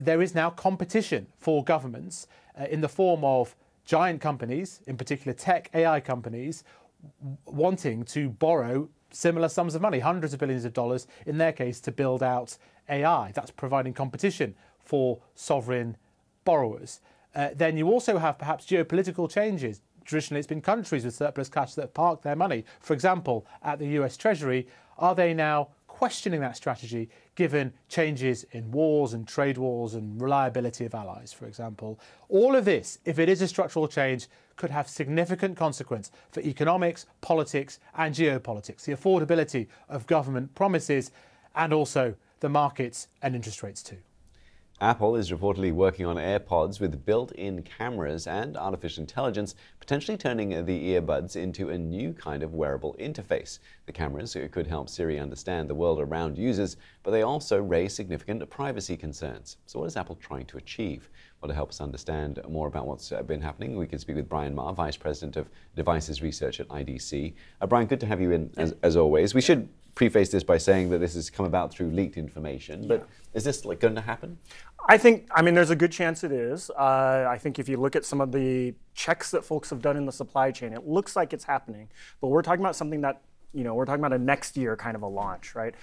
there is now competition for governments in the form of giant companies, in particular tech AI companies, wanting to borrow similar sums of money, hundreds of billions of dollars in their case, to build out AI. That's providing competition for sovereign borrowers. Then you also have perhaps geopolitical changes. Traditionally, it's been countries with surplus cash that have parked their money. For example, at the US Treasury, are they now questioning that strategy given changes in wars and trade wars and reliability of allies, for example? All of this, if it is a structural change, could have significant consequence for economics, politics and geopolitics, the affordability of government promises and also the markets and interest rates too. Apple is reportedly working on AirPods with built-in cameras and artificial intelligence, potentially turning the earbuds into a new kind of wearable interface. The cameras could help Siri understand the world around users, but they also raise significant privacy concerns. So what is Apple trying to achieve? Well, to help us understand more about what's been happening, we can speak with Brian Ma, Vice President of Devices Research at IDC. Brian, good to have you in, as always. We should preface this by saying that this has come about through leaked information, but is this going to happen? I mean, there's a good chance it is. I think if you look at some of the checks that folks have done in the supply chain, it looks like it's happening. But we're talking about something that, we're talking about a next year kind of a launch, right?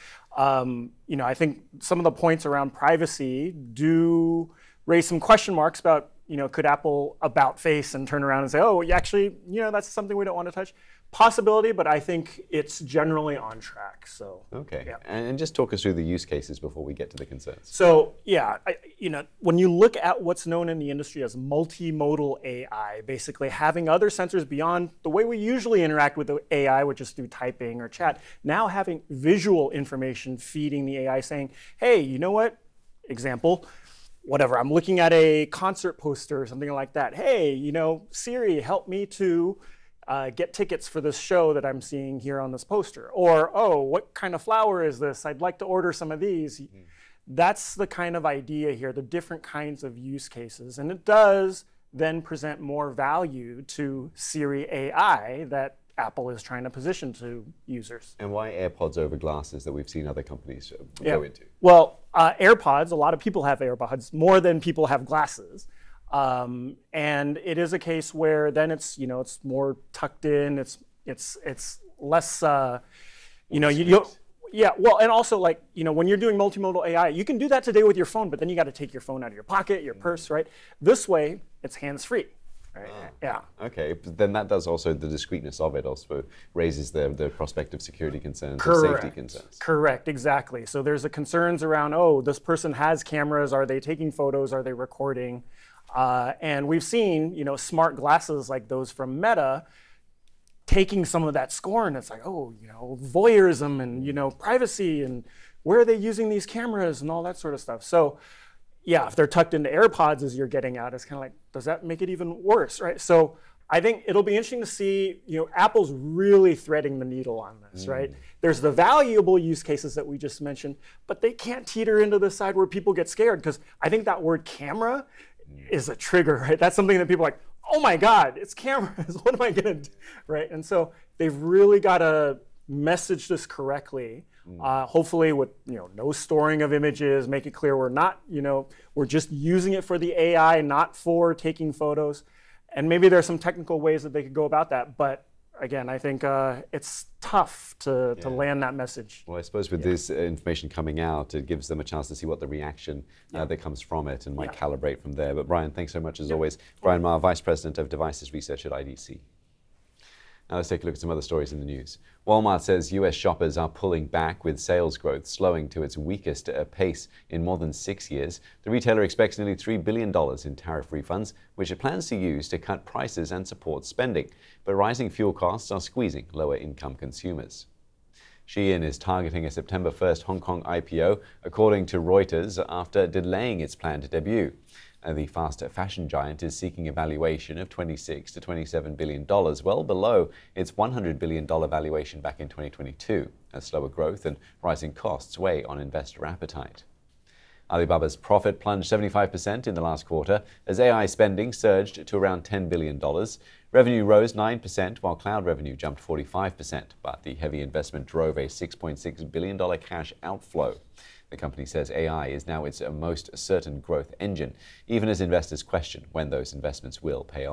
I think some of the points around privacy do raise some question marks about, could Apple about face and turn around and say, oh, actually, that's something we don't want to touch? Possibility, but I think it's generally on track. So okay, yeah. And just talk us through the use cases before we get to the concerns. So yeah, when you look at what's known in the industry as multimodal AI, basically having other sensors beyond the way we usually interact with the AI, which is through typing or chat, now having visual information feeding the AI, saying, hey, you know what? Example. Whatever, I'm looking at a concert poster or something like that. Hey, Siri, help me to get tickets for this show that I'm seeing here on this poster. Or, oh, what kind of flower is this? I'd like to order some of these. That's the kind of idea here, the different kinds of use cases. And it does then present more value to Siri AI that Apple is trying to position to users. And why AirPods over glasses that we've seen other companies go into? Well, AirPods, a lot of people have AirPods, more than people have glasses. And it is a case where then it's, it's more tucked in, it's less, yeah, well, and also when you're doing multimodal AI, you can do that today with your phone, but then you got to take your phone out of your pocket, your purse, right? This way, it's hands-free. Right. Yeah. Okay, but then that does also, the discreteness of it also raises the prospect of security concerns or safety concerns. Correct, exactly. So there's the concerns around, oh, this person has cameras, are they taking photos, are they recording? And we've seen, smart glasses like those from Meta taking some of that scorn. It's like, oh, voyeurism and, privacy and where are they using these cameras and all that sort of stuff. So yeah, if they're tucked into AirPods as you're getting out, it's kind of like, does that make it even worse, right? So I think it'll be interesting to see, Apple's really threading the needle on this, right? There's the valuable use cases that we just mentioned, but they can't teeter into the side where people get scared, because I think that word camera is a trigger, right? That's something that people are like, oh my God, it's cameras, what am I gonna do, right? And so they've really got to message this correctly. Hopefully with no storing of images, make it clear we're not, we're just using it for the AI, not for taking photos. And maybe there's some technical ways that they could go about that. But again, I think it's tough to land that message. Well, I suppose with this information coming out, it gives them a chance to see what the reaction that comes from it and might calibrate from there. But Brian, thanks so much as always. Brian Ma, Vice President of Devices Research at IDC. Now let's take a look at some other stories in the news. Walmart says US shoppers are pulling back, with sales growth slowing to its weakest pace in more than 6 years. The retailer expects nearly $3 billion in tariff refunds, which it plans to use to cut prices and support spending. But rising fuel costs are squeezing lower-income consumers. Shein is targeting a September 1st Hong Kong IPO, according to Reuters, after delaying its planned debut. The fast fashion giant is seeking a valuation of $26 to $27 billion, well below its $100 billion valuation back in 2022. As slower growth and rising costs weigh on investor appetite. Alibaba's profit plunged 75% in the last quarter as AI spending surged to around $10 billion. Revenue rose 9%, while cloud revenue jumped 45%, but the heavy investment drove a $6.6 billion cash outflow. The company says AI is now its most certain growth engine, even as investors question when those investments will pay off.